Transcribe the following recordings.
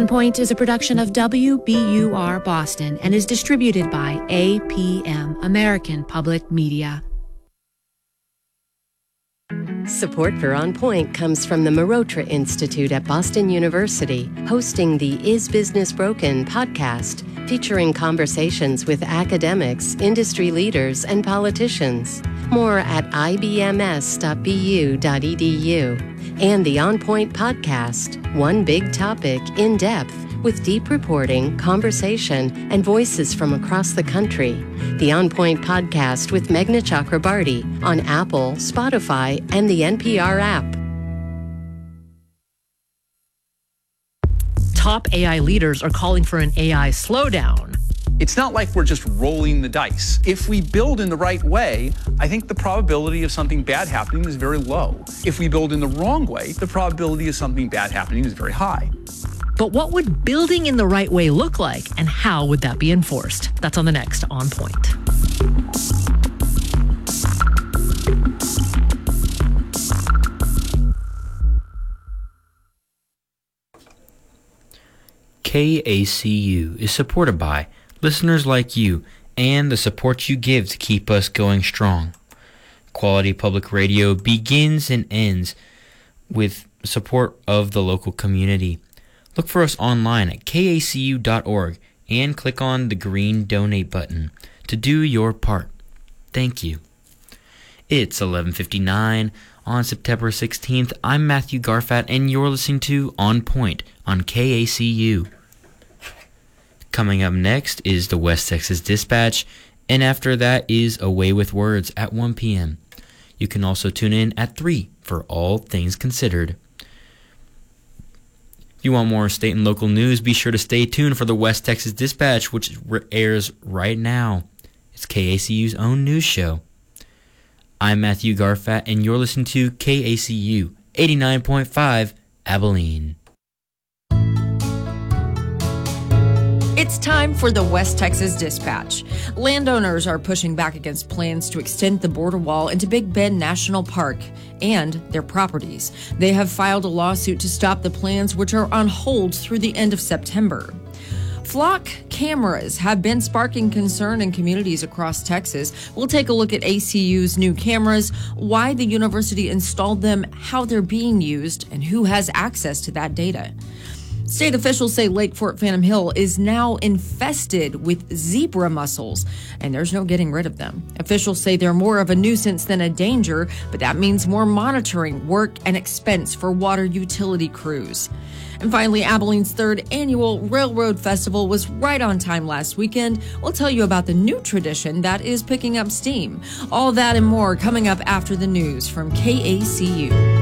On Point is a production of WBUR Boston and is distributed by APM, American Public Media. Support for On Point comes from the Marotra Institute at Boston University, hosting the Is Business Broken podcast, featuring conversations with academics, industry leaders, and politicians. More at ibms.bu.edu. And the On Point podcast, one big topic in depth, with deep reporting, conversation, and voices from across the country. The On Point podcast with Meghna Chakrabarty on Apple, Spotify, and the NPR app. Top AI leaders are calling for an AI slowdown. It's not like we're just rolling the dice. If we build in the right way, I think the probability of something bad happening is very low. If we build in the wrong way, the probability of something bad happening is very high. But what would building in the right way look like, and how would that be enforced? That's on the next On Point. KACU is supported by listeners like you and the support you give to keep us going strong. Quality public radio begins and ends with support of the local community. Look for us online at kacu.org and click on the green donate button to do your part. Thank you. It's 11:59 on September 16th. I'm Matthew Garfat and you're listening to On Point on KACU. Coming up next is the West Texas Dispatch, and after that is Away with Words at 1 p.m. You can also tune in at 3 for All Things Considered. If you want more state and local news, be sure to stay tuned for the West Texas Dispatch, which airs right now. It's KACU's own news show. I'm Matthew Garfat, and you're listening to KACU 89.5 Abilene. It's time for the West Texas Dispatch. Landowners are pushing back against plans to extend the border wall into Big Bend National Park and their properties. They have filed a lawsuit to stop the plans, which are on hold through the end of September. Flock cameras have been sparking concern in communities across Texas. We'll take a look at ACU's new cameras, why the university installed them, how they're being used, and who has access to that data. State officials say Lake Fort Phantom Hill is now infested with zebra mussels, and there's no getting rid of them. Officials say they're more of a nuisance than a danger, but that means more monitoring, work, and expense for water utility crews. And finally, Abilene's third annual Railroad Festival was right on time last weekend. We'll tell you about the new tradition that is picking up steam. All that and more coming up after the news from KACU.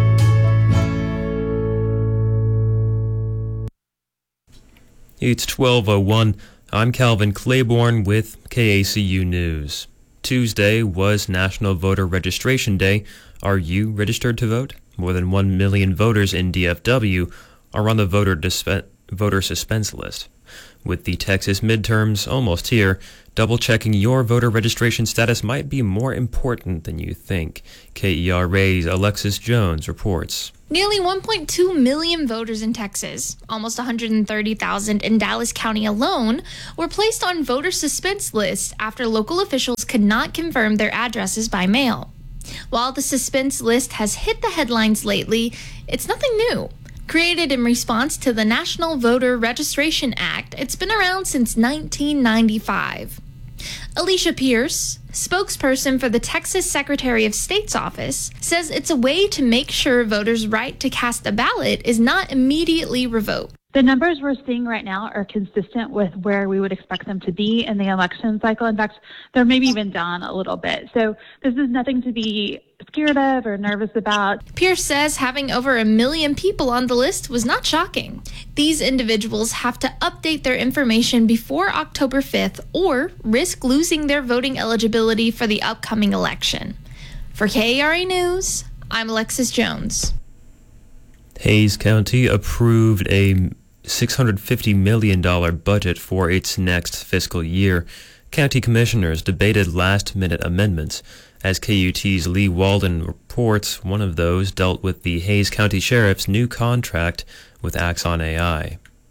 It's 12:01. I'm Calvin Claiborne with KACU News. Tuesday was National Voter Registration Day. Are you registered to vote? More than 1 million voters in DFW are on the voter suspense list. With the Texas midterms almost here, double-checking your voter registration status might be more important than you think. KERA's Alexis Jones reports. Nearly 1.2 million voters in Texas, almost 130,000 in Dallas County alone, were placed on voter suspense lists after local officials could not confirm their addresses by mail. While the suspense list has hit the headlines lately, it's nothing new. Created in response to the National Voter Registration Act, it's been around since 1995. Alicia Pierce, spokesperson for the Texas Secretary of State's office, says it's a way to make sure voters' right to cast a ballot is not immediately revoked. The numbers we're seeing right now are consistent with where we would expect them to be in the election cycle. In fact, they're maybe even down a little bit. So this is nothing to be scared of or nervous about. Pierce says having over 1 million people on the list was not shocking. These individuals have to update their information before October 5th or risk losing their voting eligibility for the upcoming election. For KARA News, I'm Alexis Jones. Hays County approved a $650 million budget for its next fiscal year. County commissioners debated last-minute amendments. As KUT's Lee Walden reports, one of those dealt with the Hays County Sheriff's new contract with Axon AI.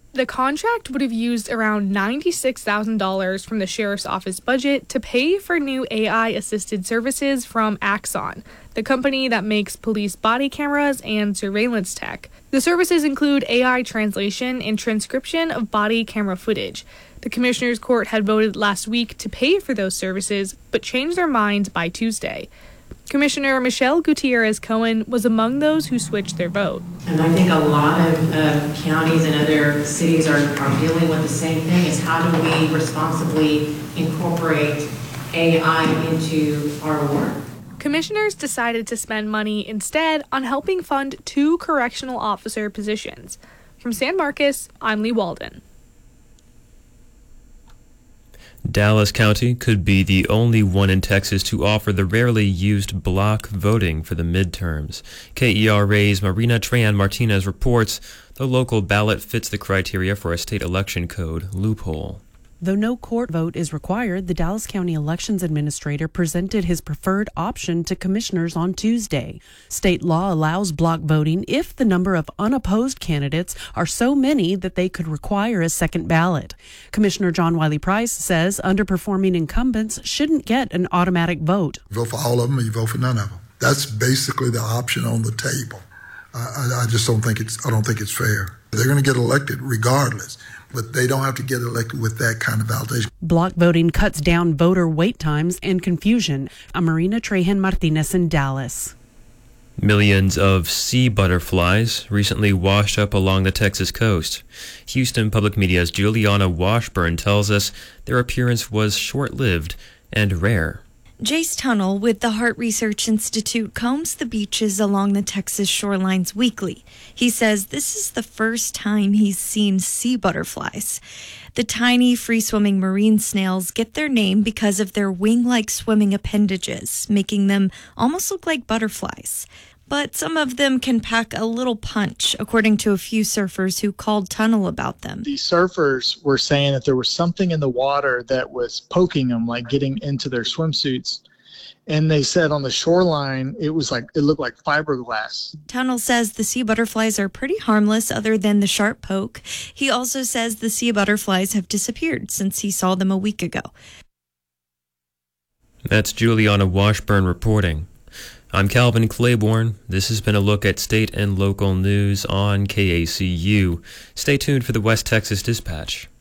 The contract would have used around $96,000 from the sheriff's office budget to pay for new AI-assisted services from Axon, the company that makes police body cameras and surveillance tech. The services include AI translation and transcription of body camera footage. The Commissioner's Court had voted last week to pay for those services, but changed their minds by Tuesday. Commissioner Michelle Gutierrez Cohen was among those who switched their vote. And I think a lot of counties and other cities are dealing with the same thing, is how do we responsibly incorporate AI into our work? Commissioners decided to spend money instead on helping fund 2 correctional officer positions. From San Marcos, I'm Lee Walden. Dallas County could be the only one in Texas to offer the rarely used block voting for the midterms. KERA's Marina Tran Martinez reports the local ballot fits the criteria for a state election code loophole. Though no court vote is required, the Dallas County Elections Administrator presented his preferred option to commissioners on Tuesday. State law allows block voting if the number of unopposed candidates are so many that they could require a second ballot. Commissioner John Wiley Price says underperforming incumbents shouldn't get an automatic vote. You vote for all of them or you vote for none of them. That's basically the option on the table. I just don't think it's fair. They're going to get elected regardless, but they don't have to get elected with that kind of validation. Block voting cuts down voter wait times and confusion. I'm Marina Trahan Martinez in Dallas. Millions of sea butterflies recently washed up along the Texas coast. Houston Public Media's Juliana Washburn tells us their appearance was short-lived and rare. Jace Tunnel with the Heart Research Institute combs the beaches along the Texas shorelines weekly. He says this is the first time he's seen sea butterflies. The tiny free-swimming marine snails get their name because of their wing-like swimming appendages, making them almost look like butterflies. But some of them can pack a little punch, according to a few surfers who called Tunnel about them. The surfers were saying that there was something in the water that was poking them, like getting into their swimsuits. And they said on the shoreline, it looked like fiberglass. Tunnel says the sea butterflies are pretty harmless other than the sharp poke. He also says the sea butterflies have disappeared since he saw them a week ago. That's Juliana Washburn reporting. I'm Calvin Claiborne. This has been a look at state and local news on KACU. Stay tuned for the West Texas Dispatch.